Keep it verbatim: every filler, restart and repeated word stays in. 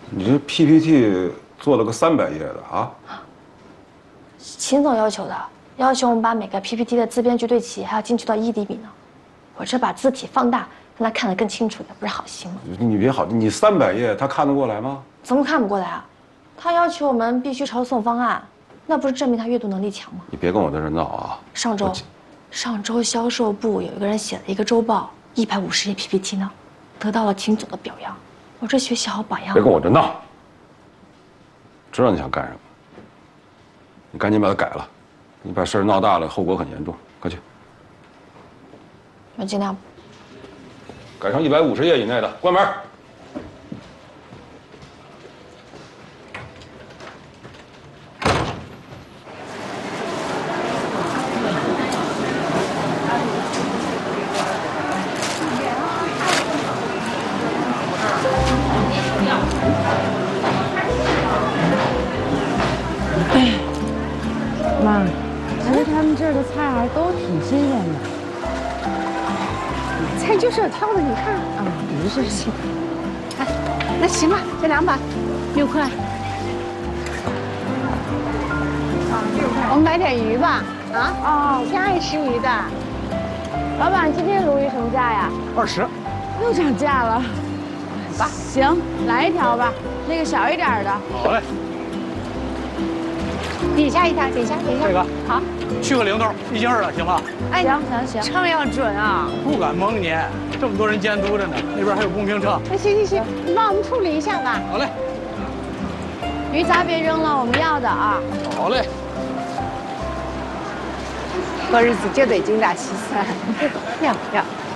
你这 P P T 做了个三百页的啊？ 秦总要求的，要求我们把每个 P P T 的字编剧对齐，还要精确到一厘米呢。我这把字体放大，让他看得更清楚点，不是好心吗？ 你别好，你三百页他看得过来吗？ 怎么看不过来啊？他要求我们必须抄送方案，那不是证明他阅读能力强吗？ 你别跟我在这闹啊！ 上周，上周销售部有一个人写了一个周报，一百五十页 P P T 呢，得到了秦总的表扬。我这学习好榜样。 别跟我这闹！知道你想干什么，你赶紧把它改了。你把事儿闹大了，后果很严重。快去。 我尽量。 改成一百五十页以内的，关门。 妈，其实他们这儿的菜还都挺新鲜的。 菜就是要挑的，你看。 啊，不是行。 哎，那行吧，这两把，六块。我们买点鱼吧。啊？哦，挺爱吃鱼的。 老板，今天鲈鱼什么价呀？ 二十。 又涨价了。 吧， 行，来一条吧，那个小一点的。 好嘞。 底下一条，底下底下。 这个好， 去个零头，一斤二的，行吧？ 哎，行行行， 秤要准啊！ 不敢蒙你，这么多人监督着呢，那边还有公平秤。 那行行行，你帮我们处理一下吧。 好嘞。 鱼杂别扔了，我们要的啊。 好嘞。 过日子就得精打细算，要要。